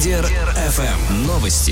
Лидер ФМ. Новости.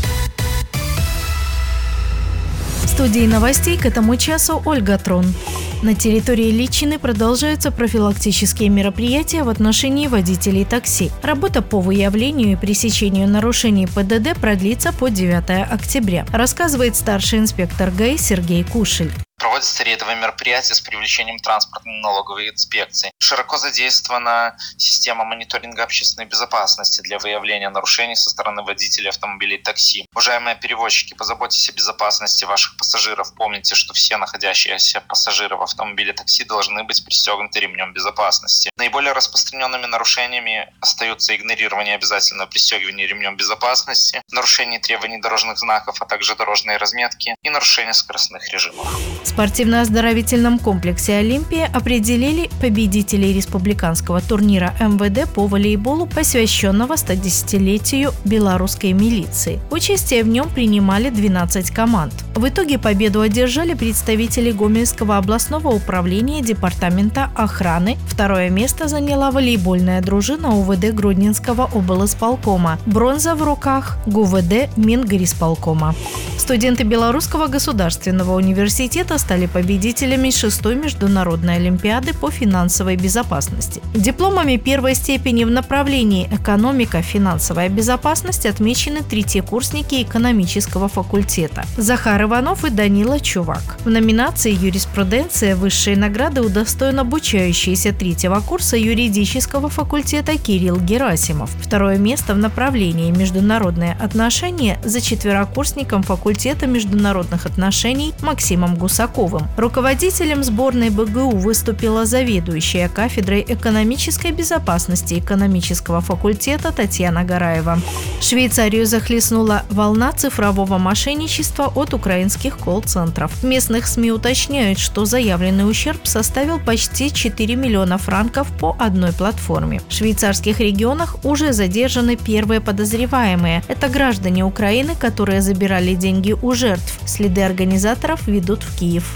В студии новостей к этому часу Ольга Трон. На территории Личины продолжаются профилактические мероприятия в отношении водителей такси. Работа по выявлению и пресечению нарушений ПДД продлится по 9 октября, рассказывает старший инспектор ГАИ Сергей Кушель. Проводятся рейдовые мероприятия с привлечением транспортно-налоговой инспекции. Широко задействована система мониторинга общественной безопасности для выявления нарушений со стороны водителей автомобилей такси. Уважаемые перевозчики, позаботьтесь о безопасности ваших пассажиров. Помните, что все находящиеся пассажиры в автомобиле такси должны быть пристегнуты ремнем безопасности. Наиболее распространенными нарушениями остаются игнорирование обязательного пристегивания ремнем безопасности, нарушение требований дорожных знаков, а также дорожные разметки и нарушение скоростных режимов. В спортивно-оздоровительном комплексе «Олимпия» определили победителей республиканского турнира МВД по волейболу, посвященного 110-летию белорусской милиции. Участие в нем принимали 12 команд. В итоге победу одержали представители Гомельского областного управления Департамента охраны. Второе место заняла волейбольная дружина УВД Гродненского облисполкома. Бронза в руках ГУВД Мингорисполкома. Студенты Белорусского государственного университета стали победителями 6-й международной олимпиады по финансовой безопасности. Дипломами первой степени в направлении экономика, финансовая безопасность отмечены третьекурсники экономического факультета Захар Иванов и Данила Чувак. В номинации «Юриспруденция» высшей награды удостоен обучающийся 3-го курса юридического факультета Кирилл Герасимов. Второе место в направлении международные отношения за 4-курсником факультета международных отношений Максимом Гусаковым. Руководителем сборной БГУ выступила заведующая кафедрой экономической безопасности экономического факультета Татьяна Гараева. Швейцарию захлестнула волна цифрового мошенничества от украинских колл-центров. В местных СМИ уточняют, что заявленный ущерб составил почти 4 миллиона франков по одной платформе. В швейцарских регионах уже задержаны первые подозреваемые. Это граждане Украины, которые забирали деньги у жертв. Следы организаторов ведут в Киев.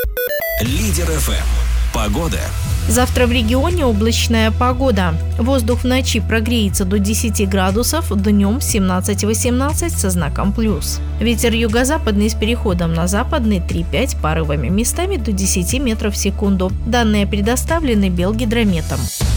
Лидер ФМ. Погода. Завтра в регионе облачная погода. Воздух в ночи прогреется до 10 градусов, днем 17-18 со знаком плюс. Ветер юго-западный с переходом на западный 3-5, порывами местами до 10 метров в секунду. Данные предоставлены Белгидрометом.